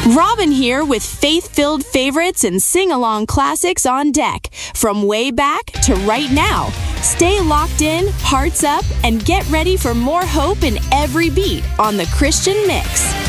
Robin here with faith-filled favorites and sing-along classics on deck, from way back to right now. Stay locked in, hearts up, and get ready for more hope in every beat on the Christian Mix.